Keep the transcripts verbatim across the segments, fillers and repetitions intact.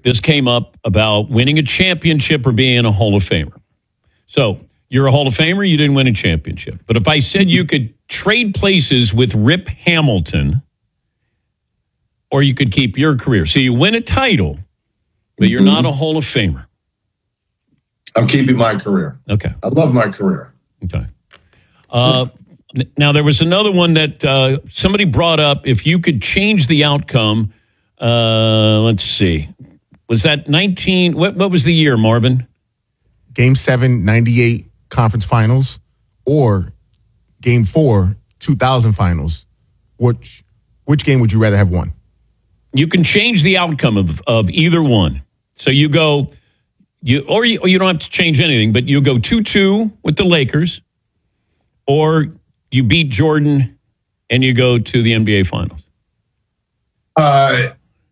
this came up about winning a championship or being a Hall of Famer. So you're a Hall of Famer, you didn't win a championship. But if I said you could trade places with Rip Hamilton, or you could keep your career. So you win a title, but you're mm-hmm. not a Hall of Famer. I'm keeping my career. Okay. I love my career. Okay. Uh, now, there was another one that uh, somebody brought up. If you could change the outcome, uh, let's see. Was that nineteen? What, what was the year, Marvin? Game seven, ninety-eight conference finals, or game four, two thousand finals. Which, which game would you rather have won? You can change the outcome of, of either one. So you go, you or, you or you don't have to change anything, but you go two two with the Lakers, or you beat Jordan and you go to the N B A Finals. Uh,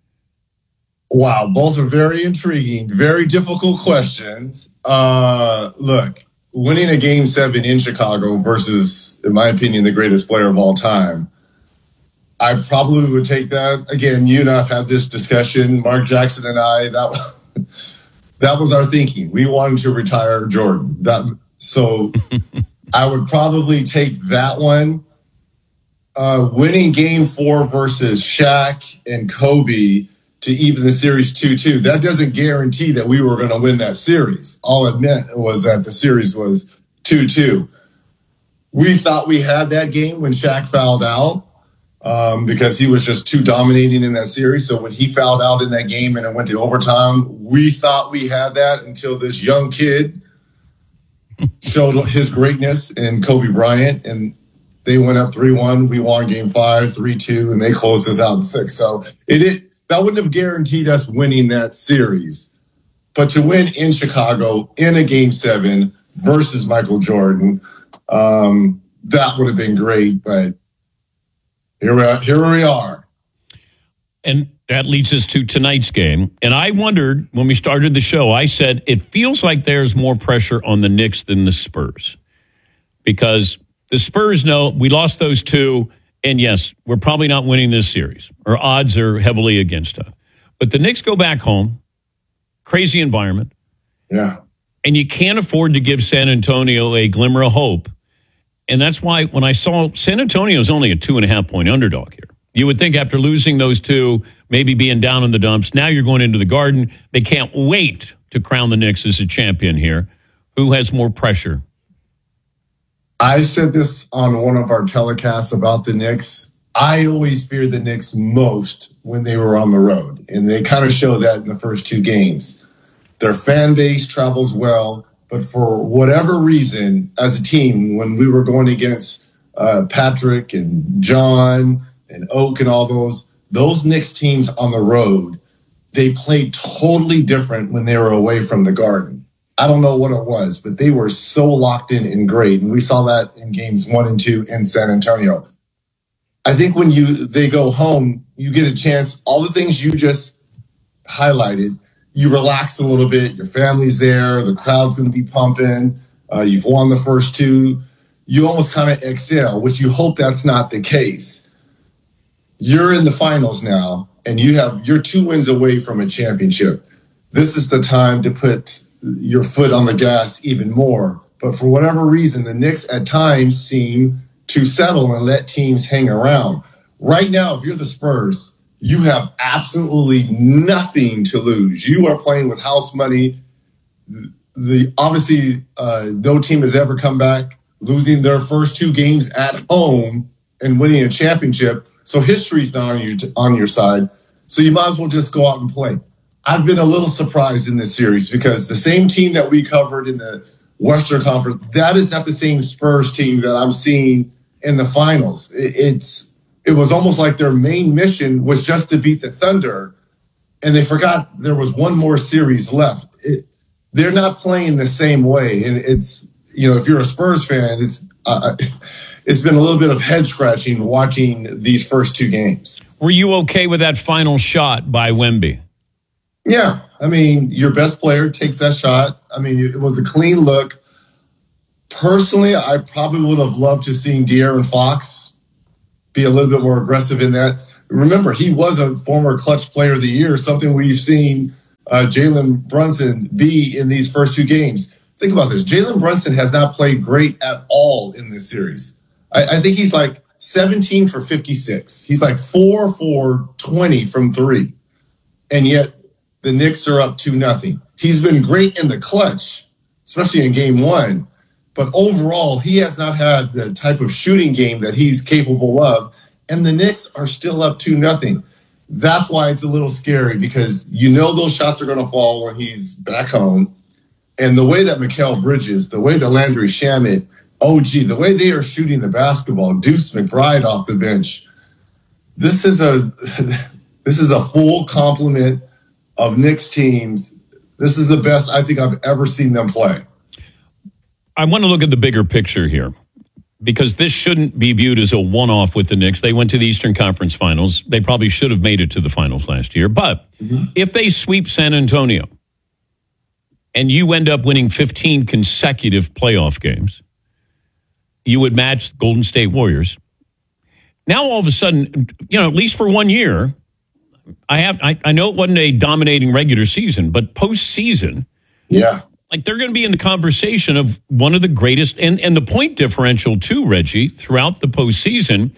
wow, both are very intriguing, very difficult questions. Uh, look, winning a game seven in Chicago versus, in my opinion, the greatest player of all time, I probably would take that. Again, you and I have had this discussion, Mark Jackson and I, that that was our thinking. We wanted to retire Jordan. That so I would probably take that one. Uh, winning game four versus Shaq and Kobe to even the series two two, that doesn't guarantee that we were going to win that series. All it meant was that the series was two two. We thought we had that game when Shaq fouled out. Um, because he was just too dominating in that series. So when he fouled out in that game and it went to overtime, we thought we had that until this young kid showed his greatness in Kobe Bryant. And they went up three one. We won game five, three two, and they closed us out in six. So it, it that wouldn't have guaranteed us winning that series. But to win in Chicago in a game seven versus Michael Jordan, um, that would have been great. But Here we are. Here we are. And that leads us to tonight's game. And I wondered when we started the show, I said, it feels like there's more pressure on the Knicks than the Spurs. Because the Spurs know we lost those two. And yes, we're probably not winning this series. Our odds are heavily against us. But the Knicks go back home. Crazy environment. Yeah. And you can't afford to give San Antonio a glimmer of hope. And that's why when I saw San Antonio's only a two and a half point underdog here, you would think after losing those two, maybe being down in the dumps, now you're going into the Garden. They can't wait to crown the Knicks as a champion here. Who has more pressure? I said this on one of our telecasts about the Knicks. I always feared the Knicks most when they were on the road. And they kind of showed that in the first two games. Their fan base travels well. But for whatever reason, as a team, when we were going against uh, Patrick and John and Oak and all those, those Knicks teams on the road, they played totally different when they were away from the Garden. I don't know what it was, but they were so locked in and great. And we saw that in games one and two in San Antonio. I think when you they go home, you get a chance, all the things you just highlighted, you relax a little bit. Your family's there. The crowd's going to be pumping. Uh, you've won the first two. You almost kind of exhale, which you hope that's not the case. You're in the finals now, and you have you're two wins away from a championship. This is the time to put your foot on the gas even more. But for whatever reason, the Knicks at times seem to settle and let teams hang around. Right now, if you're the Spurs, you have absolutely nothing to lose. You are playing with house money. The obviously, uh, no team has ever come back losing their first two games at home and winning a championship. So history's not on your on your side. So you might as well just go out and play. I've been a little surprised in this series because the same team that we covered in the Western Conference, that is not the same Spurs team that I'm seeing in the finals. It, it's It was almost like their main mission was just to beat the Thunder, and they forgot there was one more series left. It, they're not playing the same way, and it's, you know, if you're a Spurs fan, it's uh, it's been a little bit of head scratching watching these first two games. Were you okay with that final shot by Wemby? Yeah, I mean, your best player takes that shot. I mean, it was a clean look. Personally, I probably would have loved to see De'Aaron Fox be a little bit more aggressive in that. Remember, he was a former clutch player of the year, something we've seen uh, Jalen Brunson be in these first two games? Think about this. Jalen Brunson has not played great at all in this series. I, I think he's like seventeen for fifty-six. He's like four for twenty from three. And yet the Knicks are up two nothing. He's been great in the clutch, especially in game one. But overall, he has not had the type of shooting game that he's capable of. And the Knicks are still up two nothing. That's why it's a little scary, because you know those shots are going to fall when he's back home. And the way that Mikal Bridges, the way that Landry Shamet, O G, the way they are shooting the basketball, Deuce McBride off the bench, this is a this is a full complement of Knicks teams. This is the best I think I've ever seen them play. I want to look at the bigger picture here, because this shouldn't be viewed as a one-off with the Knicks. They went to the Eastern Conference Finals. They probably should have made it to the finals last year. But mm-hmm. if they sweep San Antonio and you end up winning fifteen consecutive playoff games, you would match Golden State Warriors. Now, all of a sudden, you know, at least for one year, I have I, I know it wasn't a dominating regular season, but postseason, yeah, like they're going to be in the conversation of one of the greatest, and, and the point differential too, Reggie, throughout the postseason.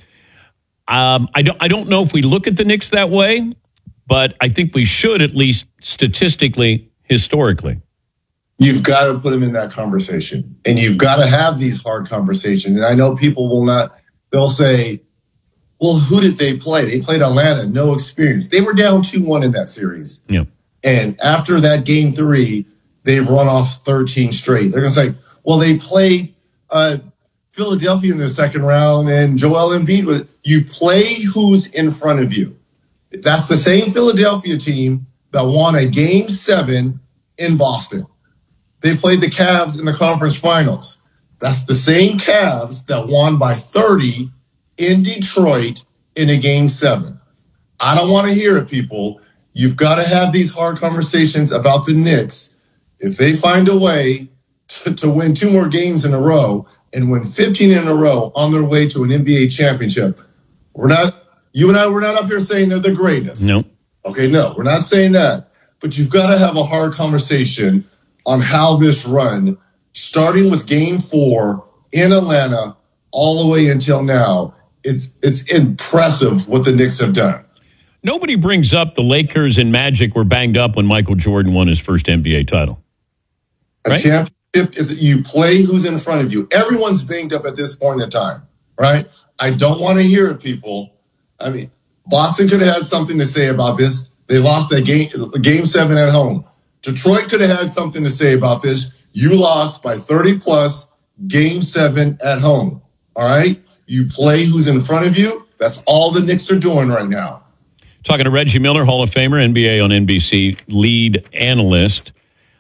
Um, I don't I don't know if we look at the Knicks that way, but I think we should, at least statistically, historically. You've got to put them in that conversation, and you've got to have these hard conversations. And I know people will not, they'll say, well, who did they play? They played Atlanta, no experience. They were down two one in that series. Yeah. And after that game three, they've run off thirteen straight. They're going to say, well, they played uh, Philadelphia in the second round and Joel Embiid. Was, you play who's in front of you. That's the same Philadelphia team that won a game seven in Boston. They played the Cavs in the conference finals. That's the same Cavs that won by thirty in Detroit in a game seven. I don't want to hear it, people. You've got to have these hard conversations about the Knicks. If they find a way to, to win two more games in a row and win fifteen in a row on their way to an N B A championship, we're not, you and I, we're not up here saying they're the greatest. No. Okay, no, we're not saying that. But you've got to have a hard conversation on how this run, starting with game four in Atlanta all the way until now, it's it's impressive what the Knicks have done. Nobody brings up the Lakers and Magic were banged up when Michael Jordan won his first N B A title. Right? A championship is that you play who's in front of you. Everyone's banged up at this point in time, right? I don't want to hear it, people. I mean, Boston could have had something to say about this. They lost that game, game seven at home. Detroit could have had something to say about this. You lost by thirty plus, game seven at home. All right? You play who's in front of you. That's all the Knicks are doing right now. Talking to Reggie Miller, Hall of Famer, N B A on N B C lead analyst.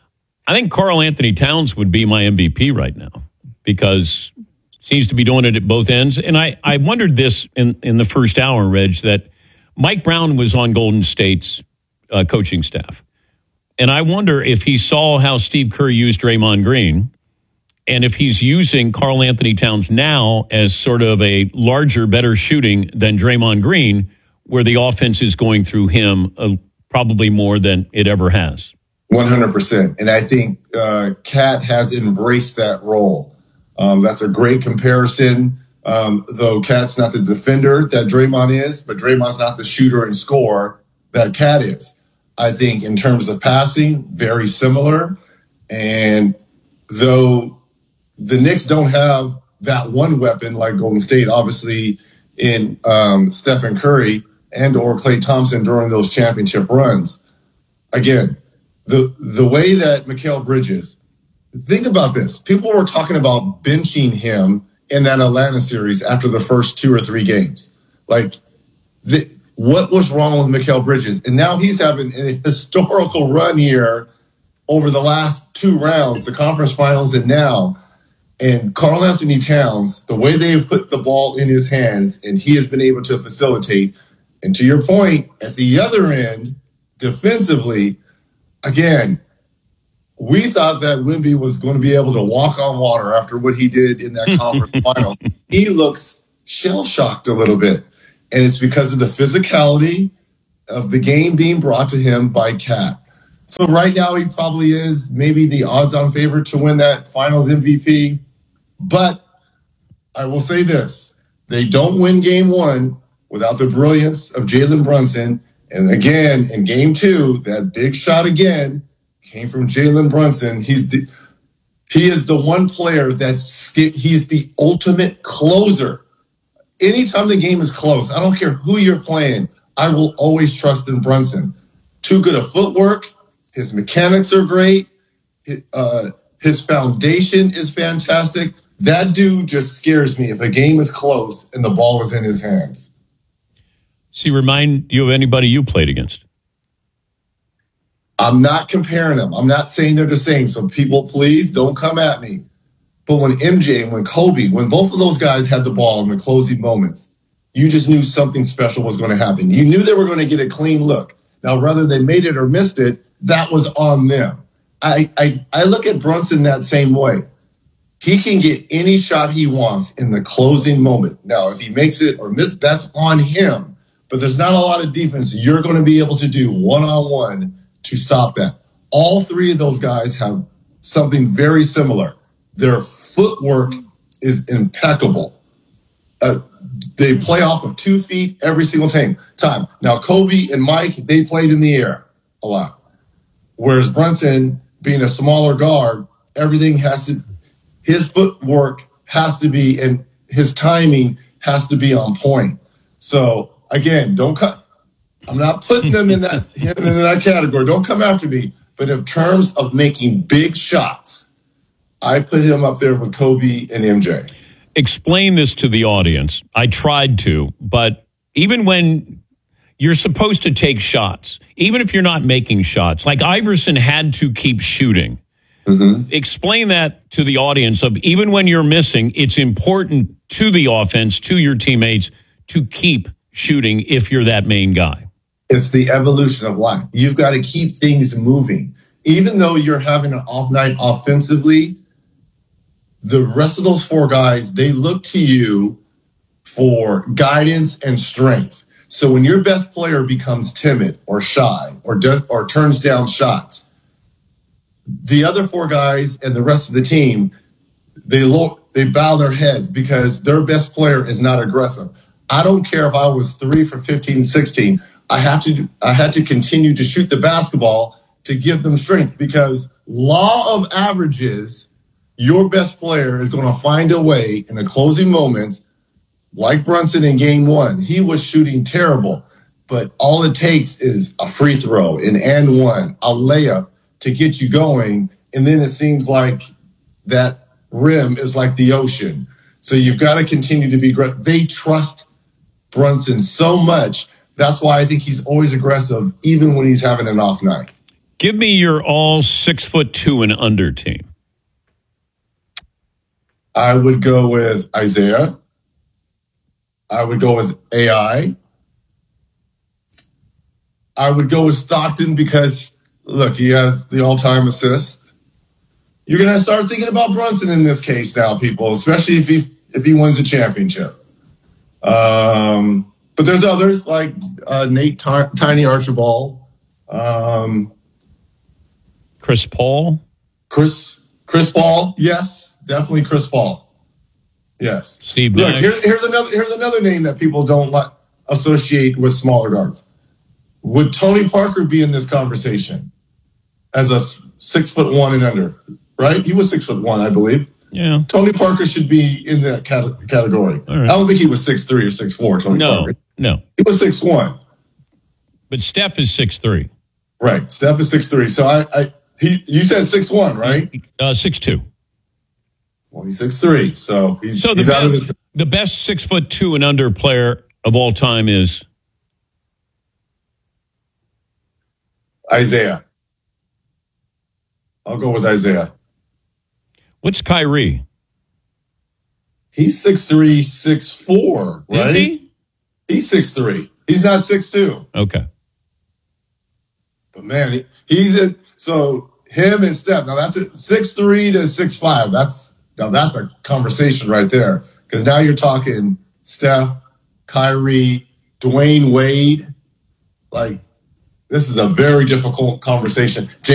I think Karl Anthony Towns would be my M V P right now, because seems to be doing it at both ends. And I, I wondered this in, in the first hour, Reg, that Mike Brown was on Golden State's uh, coaching staff. And I wonder if he saw how Steve Kerr used Draymond Green, and if he's using Karl Anthony Towns now as sort of a larger, better shooting than Draymond Green, where the offense is going through him uh, probably more than it ever has. one hundred percent. And I think uh, Cat has embraced that role. Um, that's a great comparison, um, though Cat's not the defender that Draymond is, but Draymond's not the shooter and scorer that Cat is. I think in terms of passing, very similar. And though the Knicks don't have that one weapon like Golden State, obviously in um, Stephen Curry and or Klay Thompson during those championship runs, again, the the way that Mikal Bridges, think about this. People were talking about benching him in that Atlanta series after the first two or three games. Like, the, what was wrong with Mikal Bridges? And now he's having a historical run here over the last two rounds, the conference finals and now. And Karl Anthony Towns, the way they put the ball in his hands, and he has been able to facilitate. And to your point, at the other end, defensively, again, we thought that Wemby was going to be able to walk on water after what he did in that conference final. He looks shell-shocked a little bit. And it's because of the physicality of the game being brought to him by Cat. So right now he probably is maybe the odds-on favorite to win that Finals M V P. But I will say this: they don't win Game One without the brilliance of Jalen Brunson. And again, in Game Two, that big shot again came from Jalen Brunson. He's the he is the one player that's he's the ultimate closer. Anytime the game is close, I don't care who you're playing, I will always trust in Brunson. Too good of footwork. His mechanics are great. Uh, his foundation is fantastic. That dude just scares me if a game is close and the ball is in his hands. Does he remind you of anybody you played against? I'm not comparing them. I'm not saying they're the same. So people, please don't come at me. But when M J and when Kobe, when both of those guys had the ball in the closing moments, you just knew something special was going to happen. You knew they were going to get a clean look. Now, whether they made it or missed it, that was on them. I, I, I look at Brunson that same way. He can get any shot he wants in the closing moment. Now, if he makes it or misses, that's on him. But there's not a lot of defense you're going to be able to do one-on-one to stop that. All three of those guys have something very similar. Their footwork is impeccable. Uh, they play off of two feet every single time. Time. Now, Kobe and Mike, they played in the air a lot. Whereas Brunson, being a smaller guard, everything has to, his footwork has to be, and his timing has to be on point. So, again, don't cut. I'm not putting them in that, him in that category. Don't come after me. But in terms of making big shots, I put him up there with Kobe and M J. Explain this to the audience. I tried to, but even when you're supposed to take shots, even if you're not making shots, like Iverson had to keep shooting. Mm-hmm. Explain that to the audience of even when you're missing, it's important to the offense, to your teammates, to keep shooting if you're that main guy. It's the evolution of life. You've got to keep things moving. Even though you're having an off night offensively, the rest of those four guys, they look to you for guidance and strength. So when your best player becomes timid or shy or does, or turns down shots, the other four guys and the rest of the team, they look, they bow their heads because their best player is not aggressive. I don't care if I was three for fifteen, sixteen. I have to, I had to continue to shoot the basketball to give them strength because law of averages, your best player is going to find a way in the closing moments, like Brunson in game one. He was shooting terrible, but all it takes is a free throw, an and one, a layup to get you going. And then it seems like that rim is like the ocean. So you've got to continue to be great. They trust Brunson so much. That's why I think he's always aggressive, even when he's having an off night. Give me your all six foot two and under team. I would go with Isaiah. I would go with A I. I would go with Stockton because, look, he has the all-time assist. You're going to start thinking about Brunson in this case now, people, especially if he if he wins the championship. Um, but there's others like uh, Nate T- Tiny Archibald. Um, Chris Paul? Chris Chris Paul, yes. Definitely Chris Paul. Yes. Steve Look, Nash. here, here's another here's another name that people don't like, associate with smaller guards. Would Tony Parker be in this conversation as a six foot one and under? Right? He was six foot one, I believe. Yeah. Tony Parker should be in that cat- category. Right. I don't think he was six three or six four. Tony no, Parker. No. He was six one. But Steph is six three. Right. Steph is six three. So I, I he you said six one, right? Uh, six two. Well, he's six three, so he's, so the he's best, out of this. The best six foot two and under player of all time is Isaiah. I'll go with Isaiah. What's Kyrie? He's six three, six four, right? Is he? He's six three. He's not six two. Okay. But man, he, he's in. So him and Steph. Now that's it. six three to six five. That's now that's a conversation right there. Because now you're talking Steph, Kyrie, Dwayne Wade. Like This is a very difficult conversation.